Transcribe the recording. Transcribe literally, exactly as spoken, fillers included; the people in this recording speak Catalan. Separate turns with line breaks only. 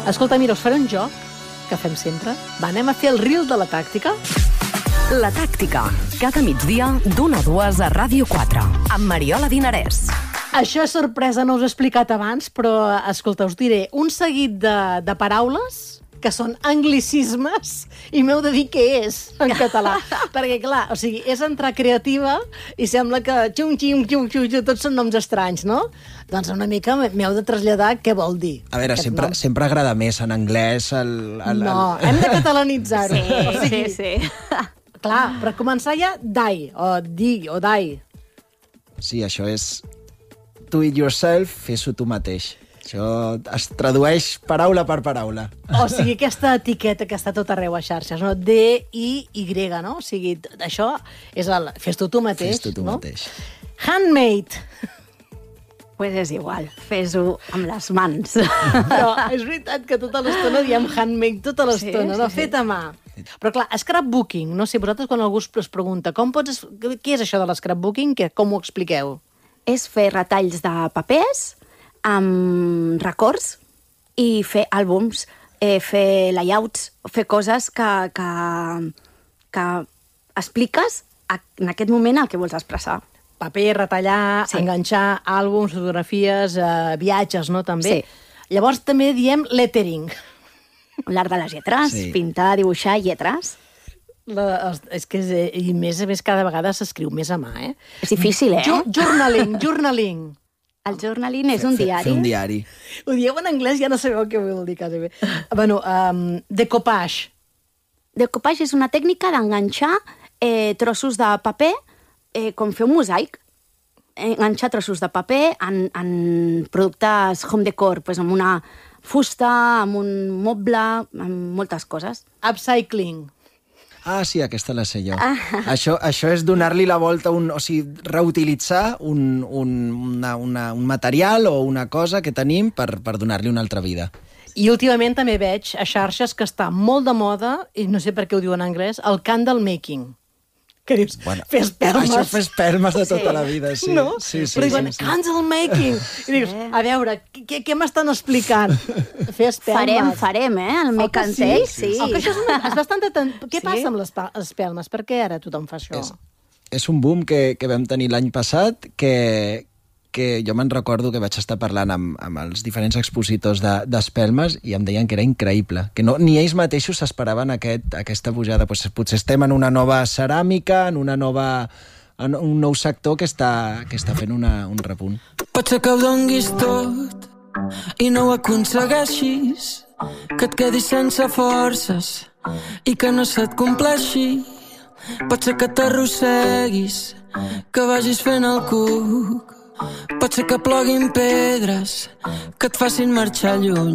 Escolta, mira, us faré un joc que fem sempre. Va, anem a fer el reel de la tàctica.
La tàctica, cada migdia d'una a dues a Ràdio quatre, amb Mariola Dinarès.
Això és sorpresa, no us he explicat abans, però, escolta, us diré un seguit de, de paraules que són anglicismes i m'heu de dir què és en català. Perquè, clar, o sigui, és entrar creativa i sembla que xum, xum, xum, xum, xum, tots són noms estranys, no? Doncs una mica m'heu de traslladar què vol dir.
A veure, sempre, sempre agrada més en anglès el... el, el...
No, hem de catalanitzar-ho.
Sí,
o sigui,
sí, sí.
Clar, per començar ja, die, o di, o die.
Sí, això és do it yourself, fes-ho tu mateix. Això es tradueix paraula per paraula.
O sigui, aquesta etiqueta que està tot arreu a xarxes, no? D I Y, no? O sigui, això és el fes-ho tu mateix,
Fes-ho tu
no?
mateix.
Handmade.
Pues és igual, fes-ho amb les mans.
Però és veritat que tota l'estona diem handmade, tota l'estona,
Sí,
no?
sí,
Fet a mà. Però clar, scrapbooking, no sé, vosaltres quan algú es pregunta com pots... Què és això de l'scrapbooking? Com ho expliqueu?
És fer retalls de papers amb records i fer àlbums, eh, fer layouts, fer coses que, que, que expliques en aquest moment el que vols expressar.
Paper, retallar,
Sí.
enganxar, àlbums, fotografies, eh, viatges, no?, també.
Sí.
Llavors també diem lettering.
L'art de les lletres,
Sí.
pintar, dibuixar lletres.
La, els, és que és, i més a més cada vegada s'escriu més a mà, eh?
És difícil, eh?
Jo, journaling, journaling.
El journaling és un
Fer-
diari.
Fer un diari.
Ho dieu en anglès, ja no sabeu què vol dir, quasi bé. Bueno, um, decoupage.
Decoupage és una tècnica d'enganxar eh, trossos de paper, eh, com fer un mosaic. Enganxar trossos de paper en, en productes home decor, pues amb una fusta, amb un moble, amb moltes coses.
Upcycling.
Ah, sí, aquesta la sé jo. Ah. Això, això és donar-li la volta, un, o sigui, reutilitzar un, un, una, una, un material o una cosa que tenim per, per donar-li una altra vida.
I últimament també veig a xarxes que està molt de moda, i no sé per què ho diu en anglès, el candle making. Que dius,
Bueno,
fer espelmes.
Això fer espelmes de tota
Sí.
la vida, sí.
No?
Sí, sí,
Però diuen,
sí, sí.
candle making. I dius, a veure, què, què m'estan explicant? Fer espelmes.
Farem, farem, eh? El
Oh,
make
que
and
sí?
take, sí.
Oh, que això és, una, és bastant... Atent... Què
Sí.
passa amb les pa- espelmes? Per què ara tothom fa això?
És, és un boom que, que vam tenir l'any passat que, que jo me'n recordo que vaig estar parlant amb, amb els diferents expositors de- d'espelmes i em deien que era increïble, que no, ni ells mateixos s'esperaven aquest, aquesta pujada. Pues, potser estem en una nova ceràmica, en una nova, en un nou sector que està, que està fent una, un repunt.
Pot ser que ho donguis tot i no ho aconsegueixis, que et quedis sense forces i que no se't compleixi. Pot ser que t'arrosseguis, que vagis fent el cuc. Pot ser que ploguin pedres que et facin marxar lluny.